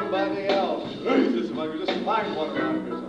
somebody else. Jesus, if I could just find one around here